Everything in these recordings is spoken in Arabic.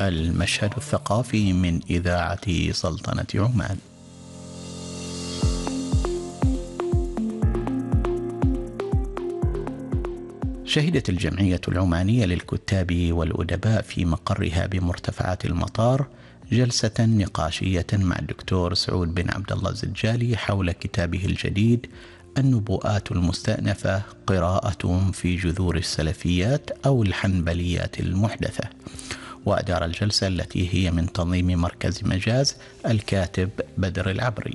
المشهد الثقافي من إذاعة سلطنة عمان. شهدت الجمعية العمانية للكتاب والأدباء في مقرها بمرتفعات المطار جلسة نقاشية مع الدكتور سعود بن عبد الله الزجالي حول كتابه الجديد النبوءات المستأنفة، قراءة في جذور السلفيات أو الحنبليات المحدثة. وأدار الجلسة التي هي من تنظيم مركز مجاز الكاتب بدر العبري.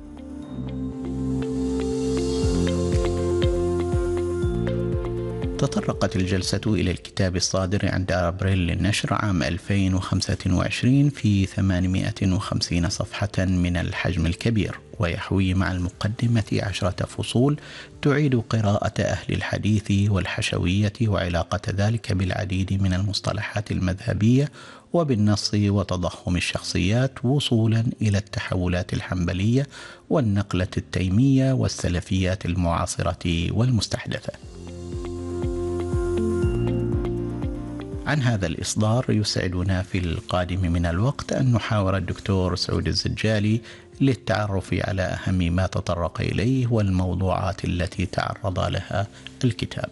تطرقت الجلسة إلى الكتاب الصادر عن دار أبريل للنشر عام 2025 في 850 صفحة من الحجم الكبير، ويحوي مع المقدمة 10 فصول تعيد قراءة أهل الحديث والحشوية وعلاقة ذلك بالعديد من المصطلحات المذهبية وبالنص وتضخم الشخصيات وصولا إلى التحولات الحنبلية والنقلة التيمية والسلفيات المعاصرة والمستحدثة. عن هذا الإصدار يسعدنا في القادم من الوقت أن نحاور الدكتور سعود الزجالي للتعرف على أهم ما تطرق إليه والموضوعات التي تعرض لها الكتاب.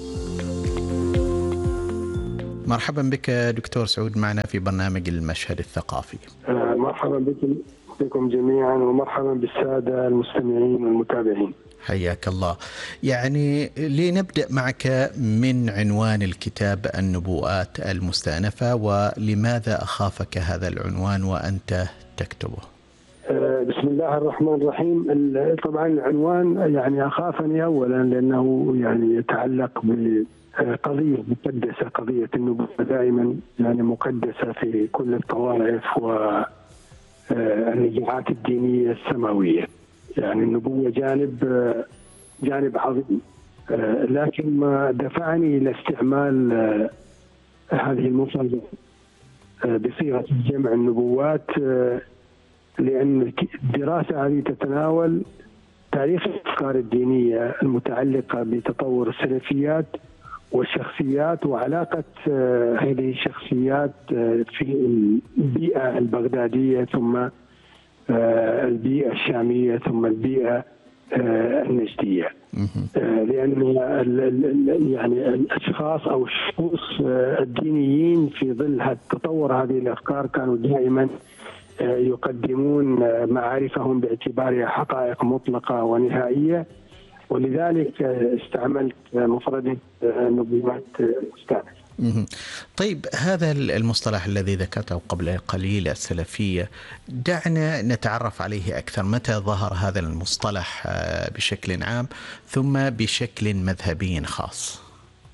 مرحبا بك دكتور سعود معنا في برنامج المشهد الثقافي. مرحبا بكم جميعا، ومرحبا بالسادة المستمعين والمتابعين. حياك الله. يعني لنبدأ معك من عنوان الكتاب النبوءات المستأنفة، ولماذا أخافك هذا العنوان وأنت تكتبه؟ بسم الله الرحمن الرحيم. طبعا العنوان يعني أخافني أولا لأنه يعني يتعلق بقضية مقدسة، قضية النبوة دائما يعني مقدسة في كل الطوائف والنزاعات الدينية السماوية. يعني النبوة جانب عظيم، لكن ما دفعني إلى استعمال هذه المفردة بصيغة جمع النبوات لأن الدراسة هذه تتناول تاريخ الأفكار الدينية المتعلقة بتطور السلفيات والشخصيات وعلاقة هذه الشخصيات في البيئة البغدادية ثم البيئة الشامية ثم البيئة النجدية. لأن يعني الأشخاص أو الشخوص الدينيين في ظل تطور هذه الأفكار كانوا دائما يقدمون معارفهم باعتبارها حقائق مطلقة ونهائية، ولذلك استعملت مفردة نبوات مستأنفة. طيب، هذا المصطلح الذي ذكرته قبل قليل السلفية، دعنا نتعرف عليه أكثر. متى ظهر هذا المصطلح بشكل عام ثم بشكل مذهبي خاص؟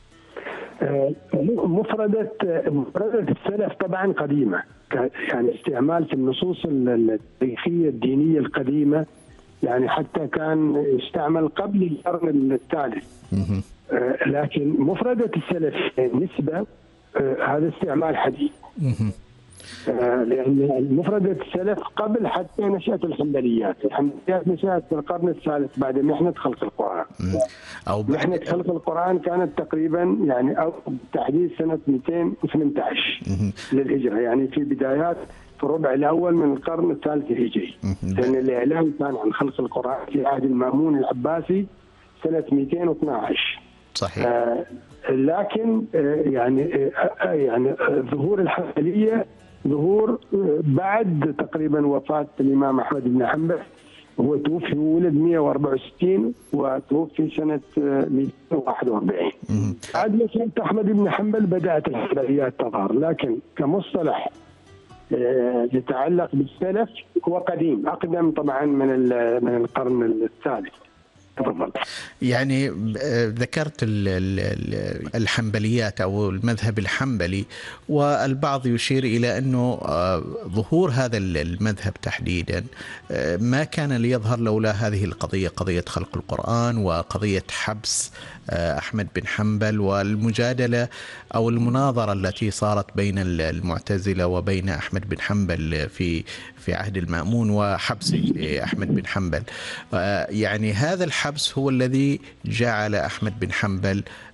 مفردة السلف طبعا قديمة، يعني استعمال في النصوص التاريخية الدينية القديمة، يعني حتى كان يستعمل قبل القرن الثالث. لكن مفردة السلف نسبة هذا استعمال حديث، لأن مفردة السلف قبل حتى نشأة الحنبليات نشأت في القرن الثالث بعد محنة خلق القرآن. محنة خلق القرآن كانت تقريبا يعني أو بالتحديد سنة 218 للهجرة، يعني في بدايات في الربع الأول من القرن الثالث الهجري، لأن الإعلان كان عن خلق القرآن في عهد المأمون العباسي سنة 212. صحيح. لكن يعني ظهور الحنبلية ظهور بعد تقريبا وفاة الإمام أحمد بن حنبل. هو توفي ولد 164 وتوفي سنة 241. بعد وفاة أحمد بن حنبل بدأت الحنبليات تظهر، لكن كمصطلح يتعلق بالسلف هو قديم، أقدم طبعا من القرن الثالث. يعني ذكرت الحنبليات أو المذهب الحنبلي، والبعض يشير إلى أنه ظهور هذا المذهب تحديدا ما كان ليظهر لولا هذه القضية، قضية خلق القرآن وقضية حبس أحمد بن حنبل والمجادلة أو المناظرة التي صارت بين المعتزلة وبين أحمد بن حنبل في عهد المأمون وحبس أحمد بن حنبل. يعني هذا الحبس هو الذي جعل أحمد بن حنبل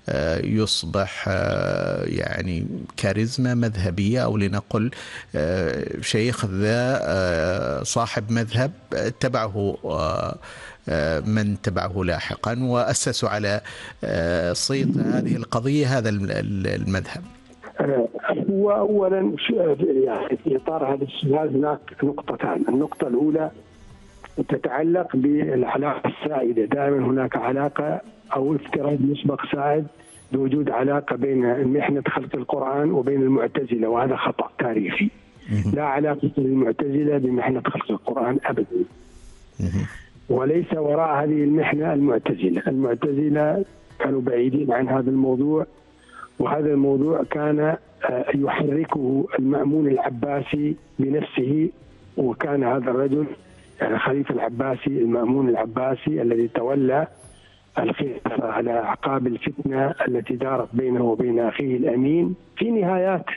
يصبح يعني كاريزما مذهبية، أو لنقل شيخ ذا صاحب مذهب تبعه من تبعه لاحقا، وأسسوا على صيت هذه القضية هذا المذهب. هو أولا يعني في إطار هذا السؤال هناك نقطتان. النقطة الأولى تتعلق بالعلاقة السائدة. دائما هناك علاقة أو افتراض مسبق سائد بوجود علاقة بين محنة خلق القرآن وبين المعتزلة، وهذا خطأ تاريخي. لا علاقة للمعتزلة بمحنة خلق القرآن أبدا، وليس وراء هذه المحنة المعتزلة. المعتزلة كانوا بعيدين عن هذا الموضوع، وهذا الموضوع كان يحركه المأمون العباسي بنفسه، وكان هذا الرجل يعني خليفة العباسي المأمون العباسي الذي تولى الخلافة على أعقاب الفتنة التي دارت بينه وبين أخيه الأمين في نهايات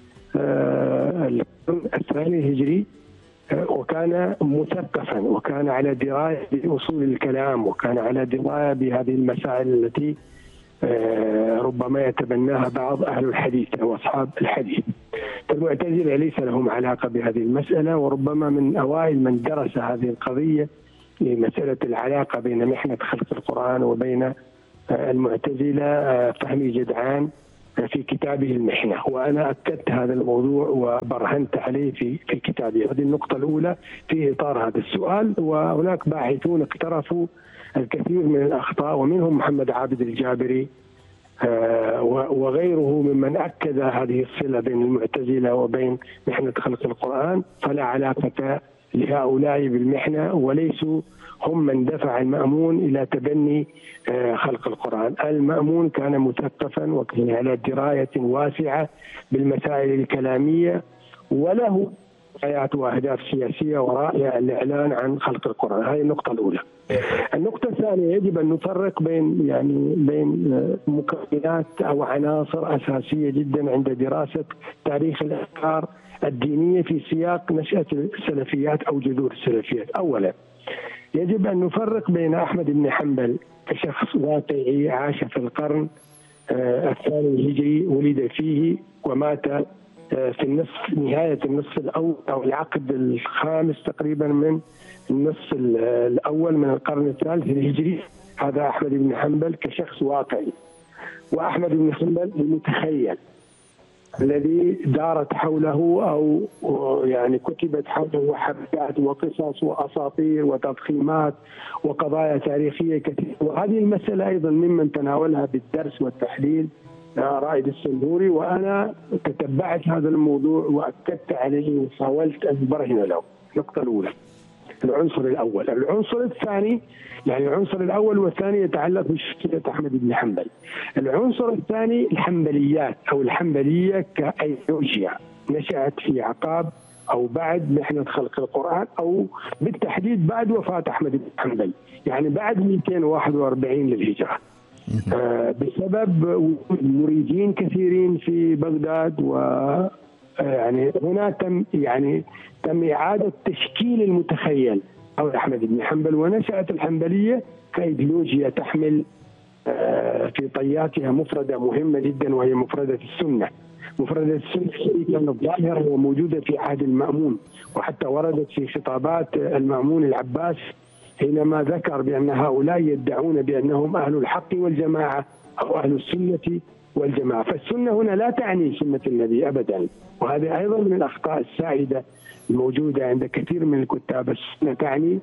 القرن الثاني الهجري، وكان مثقفا وكان على دراية بأصول الكلام، وكان على دراية بهذه المسائل التي ربما يتبناها بعض أهل الحديث أو أصحاب الحديث. المعتزلة ليس لهم علاقة بهذه المسألة، وربما من أوائل من درس هذه القضية لمسألة العلاقة بين محنة خلق القرآن وبين المعتزلة فهمي جدعان في كتابه المحنة، وأنا أكدت هذا الموضوع وبرهنت عليه في كتابي. هذه النقطة الأولى في إطار هذا السؤال. وهناك باحثون اقترفوا الكثير من الأخطاء، ومنهم محمد عابد الجابري وغيره ممن أكد هذه الصلة بين المعتزلة وبين محنة خلق القرآن. فلا علاقة لهؤلاء بالمحنة، وليسوا هم من دفع المأمون إلى تبني خلق القرآن. المأمون كان مثقفا وكان على دراية واسعة بالمسائل الكلامية، وله آيات وأهداف سياسية وراء الإعلان عن خلق القرآن. هذه النقطة الأولى. النقطة الثانية، يجب أن نفرق بين مكونات أو عناصر أساسية جدا عند دراسة تاريخ الأفكار الدينية في سياق نشأة السلفيات أو جذور السلفيات. أولا يجب أن نفرق بين أحمد بن حنبل كشخص واقعي عاش في القرن الثاني الهجري، ولد فيه ومات في نهاية النصف الأول أو العقد الخامس تقريبا من النصف الأول من القرن الثالث الهجري. هذا أحمد بن حنبل كشخص واقعي. وأحمد بن حنبل المتخيل الذي دارت حوله أو يعني كتبت حوله حبكات وقصص وأساطير وتضخيمات وقضايا تاريخية كثيرة. وهذه المسألة أيضا ممن تناولها بالدرس والتحليل رائد السنبوري، وأنا تتبعت هذا الموضوع وأكدت عليه وحاولت أن أبرهن له. النقطة الأولى العنصر الأول. العنصر الثاني، يعني العنصر الأول والثاني يتعلق بشخصية أحمد بن حنبل. العنصر الثاني الحنبليات أو الحنبلية كأيديولوجيا نشأت في عقاب أو بعد محنة خلق القرآن، أو بالتحديد بعد وفاة أحمد بن حنبل، يعني بعد 241 للهجرة، بسبب وجود مريدين كثيرين في بغداد. و يعني هنا تم إعادة تشكيل المتخيل حول أحمد بن حنبل، ونشأت الحنبلية كإيديولوجيا تحمل في طياتها مفردة مهمة جدا، وهي مفردة السنة. مفردة السنة كانت ظاهرة وموجودة في عهد المأمون، وحتى وردت في خطابات المأمون العباس حينما ذكر بأن هؤلاء يدعون بأنهم أهل الحق والجماعة أو أهل السنة والجماعة. فالسنة هنا لا تعني سنة النبي أبدا، وهذه أيضا من الأخطاء السائدة الموجودة عند كثير من الكتاب. السنة تعني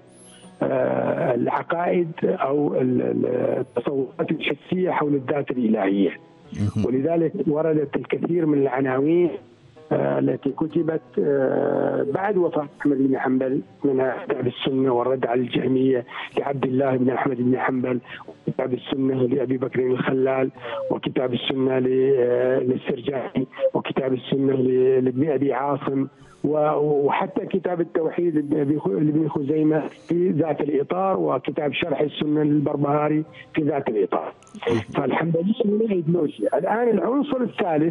العقائد أو التصورات الحسية حول الذات الإلهية، ولذلك وردت الكثير من العناوين التي كتبت بعد وفاة أحمد بن حنبل، منها كتاب السنة والرد على الجهمية لعبد الله بن أحمد بن حنبل، وكتاب السنة لأبي بكر الخلال، وكتاب السنة للسرجاني، وكتاب السنة لابن أبي عاصم، وحتى كتاب التوحيد لابن خزيمة في ذات الإطار، وكتاب شرح السنة للبربهاري في ذات الإطار. فالحنبلية هنا إيديولوجيا. الآن العنصر الثالث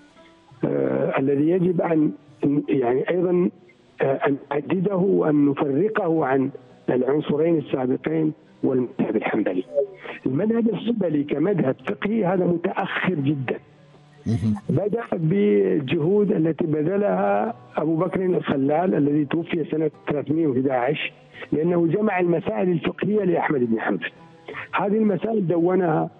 الذي يجب أن يعني أيضا أن نحدده وأن نفرقه عن العنصرين السابقين والمذهب الحنبلي. المذهب الحنبلي كمذهب فقهي هذا متأخر جدا. بدأ بالجهود التي بذلها أبو بكر الخلال الذي توفي سنة 311، لأنه جمع المسائل الفقهية لأحمد بن حنبل. هذه المسائل دونها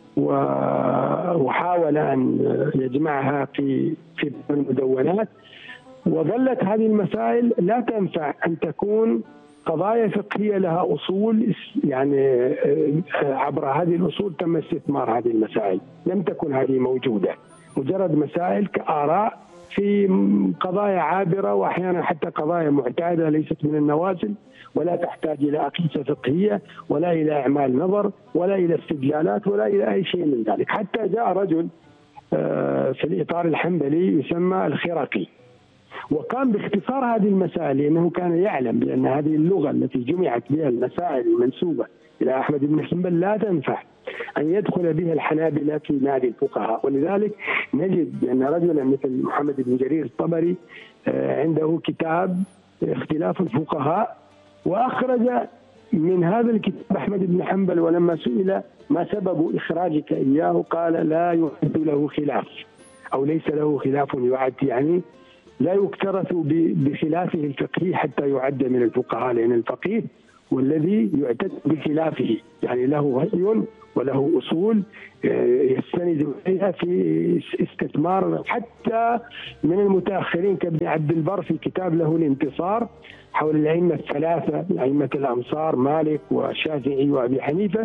وحاول أن يجمعها في المدونات، وظلت هذه المسائل لا تنفع أن تكون قضايا فقهية لها أصول، يعني عبر هذه الأصول تم استثمار هذه المسائل. لم تكن هذه موجودة، مجرد مسائل كآراء في قضايا عابرة وأحيانا حتى قضايا معتادة ليست من النوازل، ولا تحتاج إلى أقيسة فقهية ولا إلى أعمال نظر ولا إلى استدلالات ولا إلى أي شيء من ذلك. حتى جاء رجل في الإطار الحنبلي يسمى الخرقي، وقام باختصار هذه المسائل، لأنه كان يعلم بأن هذه اللغة التي جمعت بها المسائل المنسوبة إلى أحمد بن حنبل لا تنفع أن يدخل بها الحنابلة في نادي الفقهاء. ولذلك نجد بأن رجلا مثل محمد بن جرير الطبري عنده كتاب اختلاف الفقهاء، وأخرج من هذا الكتاب أحمد بن حنبل، ولما سئل ما سبب إخراجك إياه قال لا يعد له خلاف، أو ليس له خلاف يعد، يعني لا يكترث بخلافه الفقهي حتى يعد من الفقهاء، لأن الفقيه والذي يعتد بخلافه، يعني له رأي وله أصول يستند إليها في استثمار. حتى من المتأخرين كابن عبد البر في كتاب له الانتصار حول الأئمة الثلاثة، أئمة الأمصار مالك والشافعي وأبي حنيفة،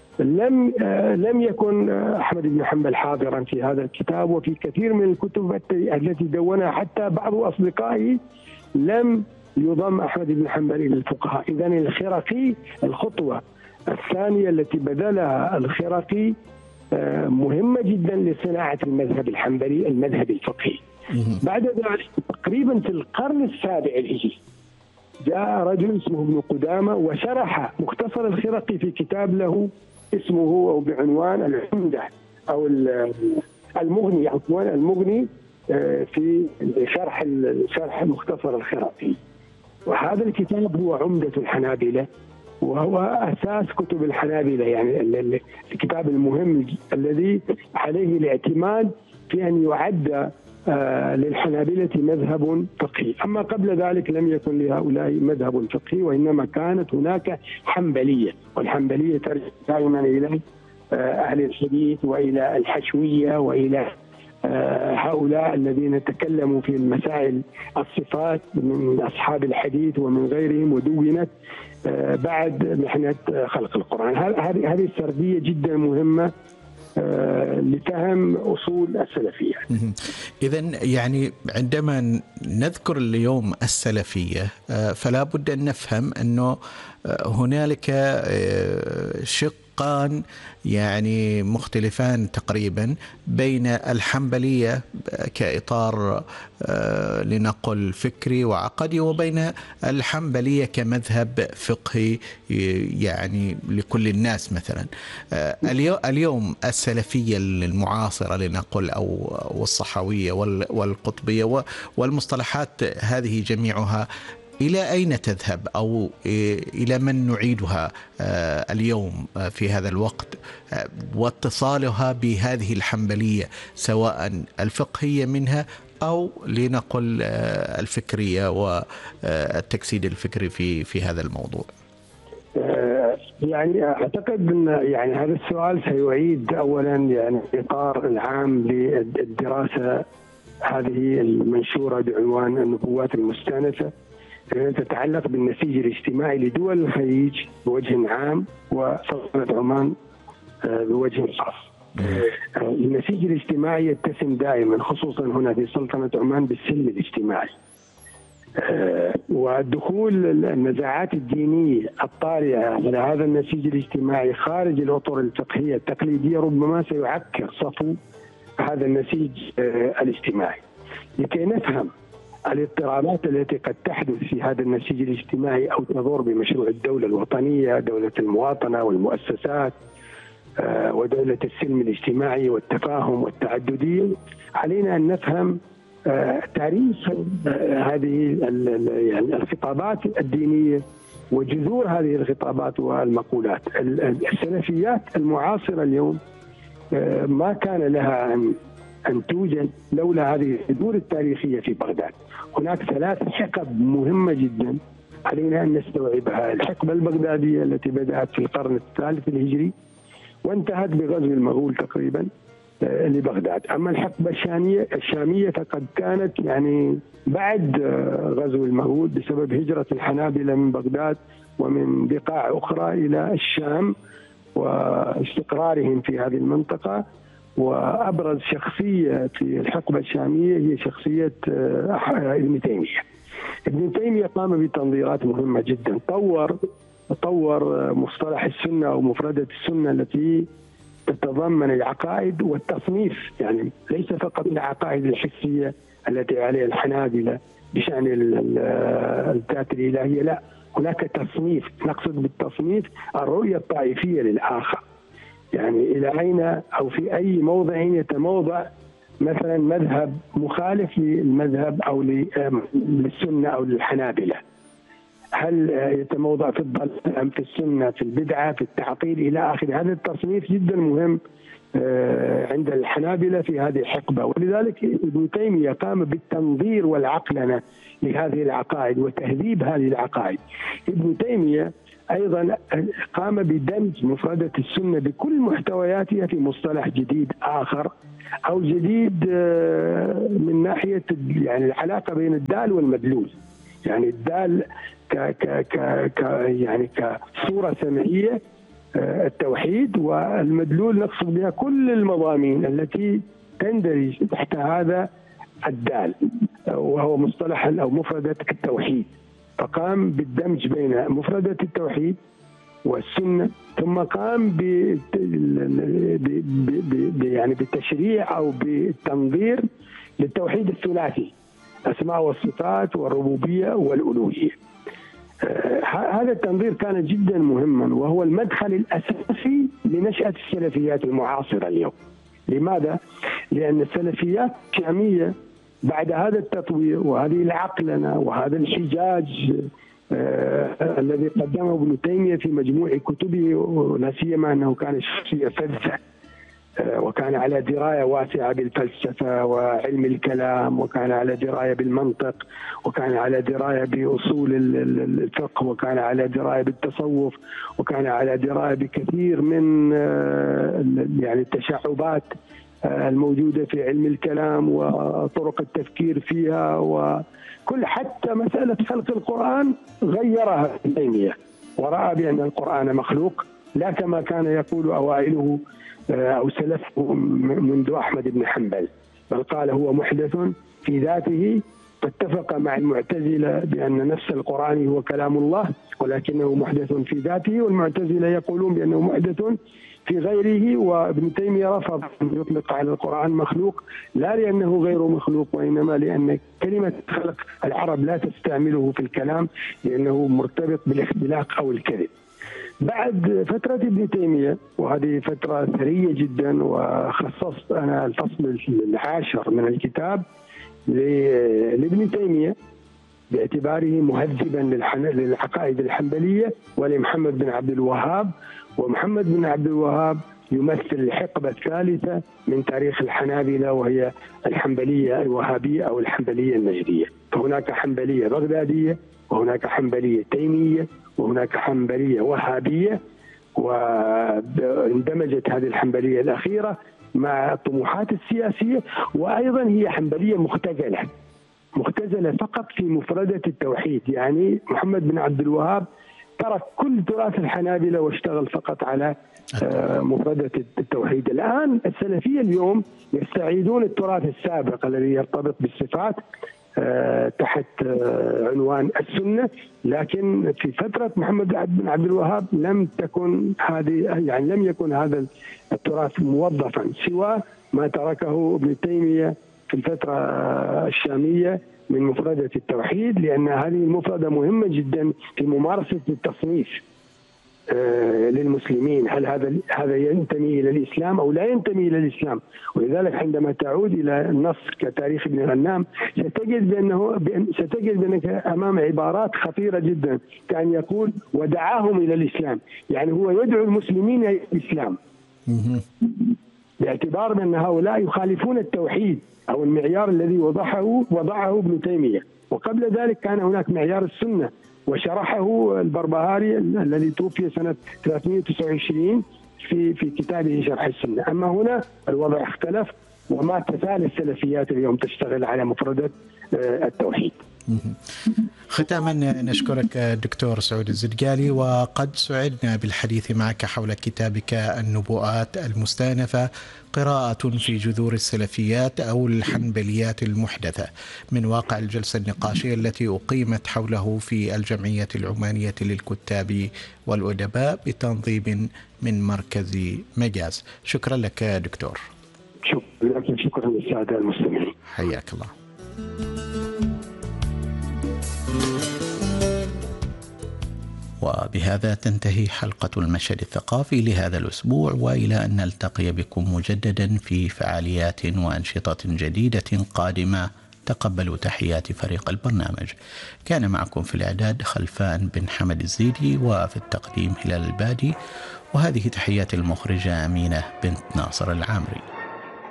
لم يكن أحمد بن حنبل حاضرا في هذا الكتاب وفي كثير من الكتب التي دونها. حتى بعض أصدقائه لم يضم أحمد بن حنبل إلى الفقهاء. إذن الخرقي الخطوة الثانية التي بذلها الخرقي مهمة جدا لصناعة المذهب الحنبلي، المذهب الفقهي. بعد ذلك تقريبا في القرن السابع الهجري جاء رجل اسمه ابن قدامة وشرح مختصر الخرقي في كتاب له اسمه أو بعنوان العمدة أو المغني، عفوا المغني، في شرح مختصر الخرقي. وهذا الكتاب هو عمدة الحنابلة وهو أساس كتب الحنابلة، يعني الكتاب المهم الذي عليه الاعتماد في أن يعد للحنابلة مذهب فقهي. أما قبل ذلك لم يكن لهؤلاء مذهب فقهي، وإنما كانت هناك حنبلية، والحنبلية ترجع دائما إلى أهل الحديث وإلى الحشوية وإلى هؤلاء الذين تكلموا في المسائل الصفات من أصحاب الحديث ومن غيرهم، ودونت بعد محنة خلق القرآن. هذه السردية جدا مهمة لفهم أصول السلفية. إذن يعني عندما نذكر اليوم السلفية فلا بد أن نفهم أنه هنالك شقان يعني مختلفان تقريبا بين الحنبلية كإطار لنقل فكري وعقدي، وبين الحنبلية كمذهب فقهي يعني لكل الناس. مثلا اليوم السلفية المعاصرة لنقل أو الصحوية والقطبية والمصطلحات هذه جميعها إلى أين تذهب أو إلى من نعيدها اليوم في هذا الوقت، واتصالها بهذه الحنبلية سواء الفقهية منها أو لنقل الفكرية والتجسيد الفكري في هذا الموضوع؟ يعني أعتقد أن يعني هذا السؤال سيعيد أولا يعني الإطار العام للدراسة هذه المنشورة بعنوان النبوات المستأنفة، تتعلق بالنسيج الاجتماعي لدول الخليج بوجه عام وسلطنة عمان بوجه خاص. النسيج الاجتماعي يتسم دائما خصوصا هنا في سلطنة عمان بالسلم الاجتماعي، ودخول النزاعات الدينية الطارئة على هذا النسيج الاجتماعي خارج الأطر الفقهية التقليدية ربما سيعكر صفو هذا النسيج الاجتماعي. لكي نفهم الاضطرابات التي قد تحدث في هذا النسيج الاجتماعي أو تضر بمشروع الدولة الوطنية، دولة المواطنة والمؤسسات ودولة السلم الاجتماعي والتفاهم والتعددية، علينا أن نفهم تاريخ هذه يعني الخطابات الدينية وجذور هذه الخطابات والمقولات. السلفيات المعاصرة اليوم ما كان لها أن توجد لولا هذه الجذور التاريخية في بغداد. هناك 3 حقب مهمة جدا علينا أن نستوعبها. الحقبة البغدادية التي بدأت في القرن الثالث الهجري وانتهت بغزو المغول تقريبا لبغداد. أما الحقبة الشامية فقد كانت يعني بعد غزو المغول بسبب هجرة الحنابلة من بغداد ومن بقاع أخرى إلى الشام واستقرارهم في هذه المنطقة. وأبرز شخصية في الحقبة الشامية هي شخصية ابن تيمية. ابن تيمية قام بتنظيرات مهمة جدا، طور مصطلح السنة أو مفردة السنة التي تتضمن العقائد والتصنيف، يعني ليس فقط العقائد الحسية التي عليها الحنابلة بشأن الذات الإلهية، لا، هناك تصنيف. نقصد بالتصنيف الرؤية الطائفية للآخر، يعني إلى أين أو في أي موضع يتموضع مثلا مذهب مخالف للمذهب أو للسنة أو للحنابلة. هل يتموضع في الضلال أم في السنة، في البدعة، في التعطيل إلى آخره. هذا التصنيف جدا مهم عند الحنابلة في هذه الحقبة. ولذلك ابن تيمية قام بالتنظير والعقلنة لهذه العقائد وتهذيب هذه العقائد. ابن تيمية أيضا قام بدمج مفردة السنة بكل محتوياتها في مصطلح جديد آخر أو جديد من ناحية يعني العلاقة بين الدال والمدلول. يعني الدال يعني كصورة سمعية التوحيد، والمدلول نقصد بها كل المضامين التي تندرج تحت هذا الدال وهو مصطلح أو مفردة التوحيد. فقام بالدمج بين مفردة التوحيد والسنة، ثم قام يعني بالتشريع أو بالتنظير للتوحيد الثلاثي، الأسماء والصفات والربوبية والألوهية. هذا التنظير كان جدا مهما، وهو المدخل الأساسي لنشأة السلفيات المعاصرة اليوم. لماذا؟ لأن السلفيات الشامية بعد هذا التطوير وهذه العقلنة وهذا الحجاج الذي قدمه ابن تيمية في مجموع كتبه، ولا سيما أنه كان شخصية فذة وكان على دراية واسعة بالفلسفة وعلم الكلام، وكان على دراية بالمنطق، وكان على دراية بأصول الفقه، وكان على دراية بالتصوف، وكان على دراية بكثير من يعني التشعبات الموجودة في علم الكلام وطرق التفكير فيها، وكل حتى مسألة خلق القرآن غيرها ابن تيمية ورأى بأن القرآن مخلوق، لا كما كان يقول أوائله أو سلفه منذ أحمد بن حنبل، بل قال هو محدث في ذاته. فاتفق مع المعتزلة بأن نفس القرآن هو كلام الله ولكنه محدث في ذاته، والمعتزلة يقولون بأنه محدث في غيره. وابن تيمية رفض أن يطلق على القرآن مخلوق، لا لأنه غير مخلوق، وإنما لأن كلمة خلق العرب لا تستعمله في الكلام لأنه مرتبط بالاختلاق أو الكذب. بعد فترة ابن تيمية، وهذه فترة ثرية جدا، وخصصت أنا الفصل 10 من الكتاب لابن تيمية باعتباره مهذبا للعقائد الحنبلية ولمحمد بن عبد الوهاب. ومحمد بن عبد الوهاب يمثل الحقبة الثالثة من تاريخ الحنابلة، وهي الحنبلية الوهابية أو الحنبلية النجدية. فهناك حنبلية بغدادية، وهناك حنبلية تيمية، وهناك حنبلية وهابية، واندمجت هذه الحنبلية الأخيرة مع الطموحات السياسية. وأيضا هي حنبلية مختزلة فقط في مفردة التوحيد. يعني محمد بن عبد الوهاب ترك كل تراث الحنابلة واشتغل فقط على مفردة التوحيد. الآن السلفية اليوم يستعيدون التراث السابق الذي يرتبط بالصفات تحت عنوان السنة، لكن في فترة محمد بن عبد الوهاب لم يكن هذا التراث موظفا سوى ما تركه ابن تيمية في الفترة الشامية من مفردة التوحيد، لأن هذه المفردة مهمة جدا في ممارسة التصنيف. للمسلمين، هل هذا ينتمي إلى الإسلام أو لا ينتمي إلى الإسلام. ولذلك عندما تعود إلى النص كتاريخ ابن غنام ستجد بأنك أمام عبارات خطيرة جدا، كان يقول ودعاهم إلى الإسلام، يعني هو يدعو المسلمين إلى الإسلام باعتبار بأن هؤلاء يخالفون التوحيد أو المعيار الذي وضعه ابن تيمية. وقبل ذلك كان هناك معيار السنة وشرحه البربهاري الذي توفي سنة 329 في كتابه شرح السنة. أما هنا الوضع اختلف، وما تزال السلفيات اليوم تشتغل على مفردة التوحيد. ختاما نشكرك دكتور سعود الزرقالي، وقد سعدنا بالحديث معك حول كتابك النبوءات المستأنفة، قراءة في جذور السلفيات أو الحنبليات المحدثة، من واقع الجلسة النقاشية التي أقيمت حوله في الجمعية العمانية للكتاب والأدباء بتنظيم من مركز مجاز. شكرا لك دكتور. شكرا للسادة المستمعين. حياك الله. وبهذا تنتهي حلقة المشهد الثقافي لهذا الأسبوع، وإلى أن نلتقي بكم مجددا في فعاليات وأنشطة جديدة قادمة، تقبلوا تحيات فريق البرنامج. كان معكم في الإعداد خلفان بن حمد الزيدي، وفي التقديم هلال البادي، وهذه تحيات المخرجة أمينة بنت ناصر العامري.